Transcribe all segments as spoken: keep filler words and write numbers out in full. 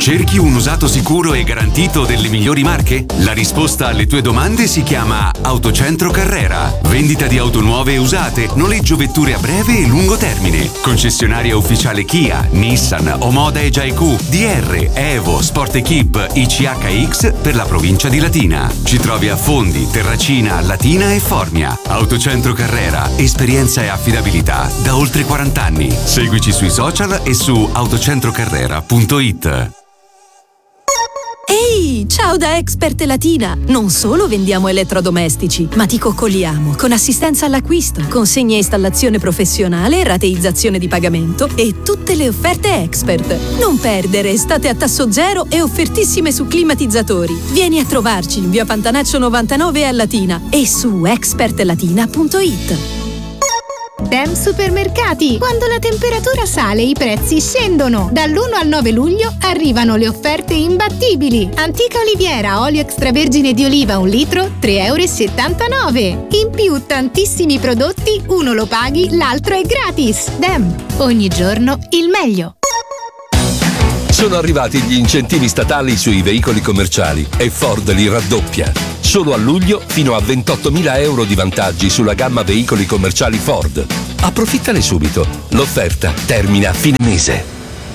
Cerchi un usato sicuro e garantito delle migliori marche? La risposta alle tue domande si chiama Autocentro Carrera. Vendita di auto nuove e usate, noleggio vetture a breve e lungo termine. Concessionaria ufficiale Kia, Nissan, Omoda e Jaiku, D R, Evo, Sport Equip, I C H X per la provincia di Latina. Ci trovi a Fondi, Terracina, Latina e Formia. Autocentro Carrera, esperienza e affidabilità da oltre quaranta anni. Seguici sui social e su autocentrocarrera punto it. Ehi, ciao da Expert Latina! Non solo vendiamo elettrodomestici, ma ti coccoliamo con assistenza all'acquisto, consegna e installazione professionale, rateizzazione di pagamento e tutte le offerte Expert. Non perdere estate a tasso zero e offertissime su climatizzatori. Vieni a trovarci in via Pantanaccio novantanove a Latina e su expert latina punto it. Dem Supermercati. Quando la temperatura sale, i prezzi scendono. Dall'primo al nove luglio arrivano le offerte imbattibili. Antica oliviera, olio extravergine di oliva un litro, tre euro e settantanove. In più tantissimi prodotti, uno lo paghi, l'altro è gratis. Dem, ogni giorno il meglio. Sono arrivati gli incentivi statali sui veicoli commerciali e Ford li raddoppia. Solo a luglio fino a ventottomila euro di vantaggi sulla gamma veicoli commerciali Ford. Approfittane subito. L'offerta termina a fine mese.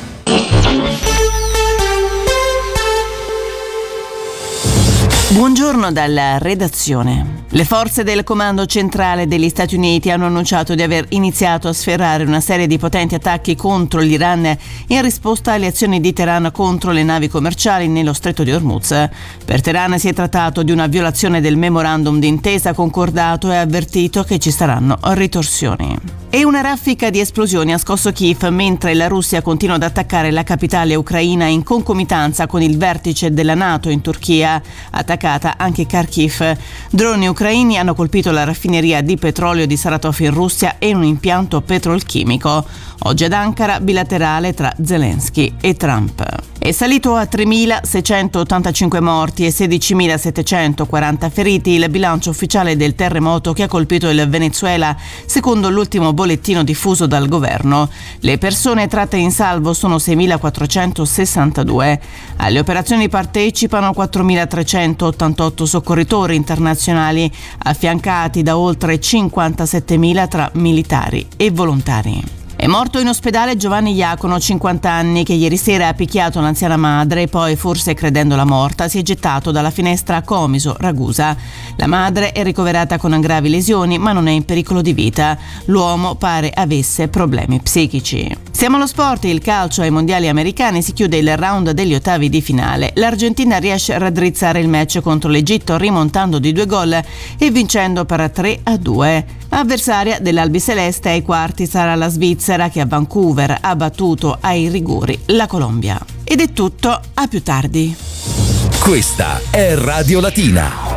Buongiorno dalla redazione. Le forze del Comando Centrale degli Stati Uniti hanno annunciato di aver iniziato a sferrare una serie di potenti attacchi contro l'Iran in risposta alle azioni di Teheran contro le navi commerciali nello Stretto di Hormuz. Per Teheran si è trattato di una violazione del memorandum d'intesa concordato e ha avvertito che ci saranno ritorsioni. E una raffica di esplosioni ha scosso Kiev mentre la Russia continua ad attaccare la capitale ucraina in concomitanza con il vertice della NATO in Turchia, attaccata anche Kharkiv. Droni ucraini hanno colpito la raffineria di petrolio di Saratov in Russia e un impianto petrolchimico. Oggi ad Ankara bilaterale tra Zelensky e Trump. È salito a tremilaseicentottantacinque morti e sedicimilasettecentoquaranta feriti il bilancio ufficiale del terremoto che ha colpito il Venezuela, secondo l'ultimo bollettino diffuso dal governo. Le persone tratte in salvo sono seimilaquattrocentosessantadue. Alle operazioni partecipano quattromilatrecentottantotto soccorritori internazionali, affiancati da oltre cinquantasettemila tra militari e volontari. È morto in ospedale Giovanni Iacono, cinquanta anni, che ieri sera ha picchiato un'anziana madre e poi, forse credendola morta, si è gettato dalla finestra a Comiso, Ragusa. La madre è ricoverata con gravi lesioni, ma non è in pericolo di vita. L'uomo pare avesse problemi psichici. Siamo allo sport. Il calcio ai mondiali americani si chiude il round degli ottavi di finale. L'Argentina riesce a raddrizzare il match contro l'Egitto rimontando di due gol e vincendo per tre a due. Avversaria dell'Albiceleste ai quarti sarà la Svizzera, che a Vancouver ha battuto ai rigori la Colombia. Ed è tutto, a più tardi. Questa è Radio Latina.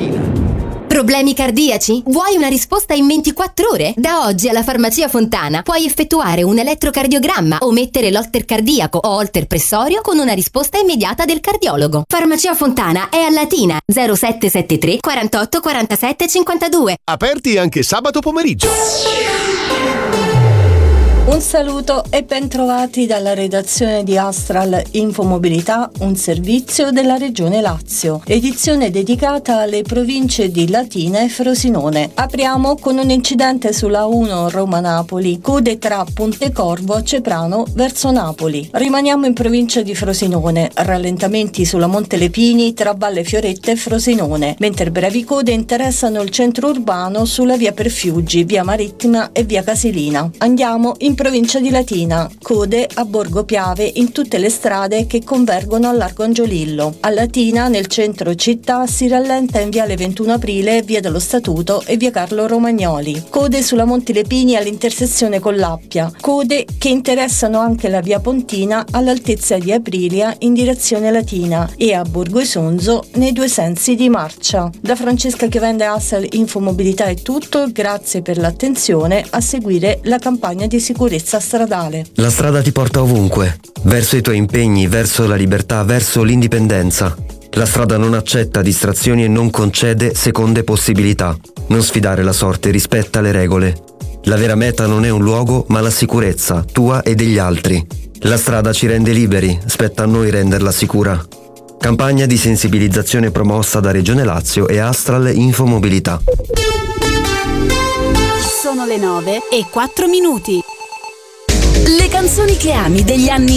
Problemi cardiaci? Vuoi una risposta in ventiquattro ore? Da oggi alla Farmacia Fontana puoi effettuare un elettrocardiogramma o mettere l'holter cardiaco o holter pressorio con una risposta immediata del cardiologo. Farmacia Fontana è a Latina, zero sette sette tre quarantotto quarantasette cinquantadue. Aperti anche sabato pomeriggio. Un saluto e ben trovati dalla redazione di Astral Infomobilità, un servizio della Regione Lazio. Edizione dedicata alle province di Latina e Frosinone. Apriamo con un incidente sulla uno Roma-Napoli, code tra Pontecorvo a Ceprano verso Napoli. Rimaniamo in provincia di Frosinone, rallentamenti sulla Monte Lepini tra Valle Fioretta e Frosinone, mentre brevi code interessano il centro urbano sulla via Perfiuggi, via Marittima e via Casilina. Andiamo in provincia di Latina, code a Borgo Piave in tutte le strade che convergono a Largo Angiolillo. A Latina, nel centro città, si rallenta in viale ventuno aprile, via dello Statuto e via Carlo Romagnoli. Code sulla Monte Lepini all'intersezione con l'Appia. Code che interessano anche la via Pontina all'altezza di Aprilia in direzione Latina e a Borgo Isonzo nei due sensi di marcia. Da Francesca che vende Assal Infomobilità è tutto, grazie per l'attenzione. A seguire la campagna di sicurezza stradale. La strada ti porta ovunque, verso i tuoi impegni, verso la libertà, verso l'indipendenza. La strada non accetta distrazioni e non concede seconde possibilità. Non sfidare la sorte, rispetta le regole. La vera meta non è un luogo, ma la sicurezza, tua e degli altri. La strada ci rende liberi, spetta a noi renderla sicura. Campagna di sensibilizzazione promossa da Regione Lazio e Astral Infomobilità. Sono le nove e quattro minuti. Le canzoni che ami degli anni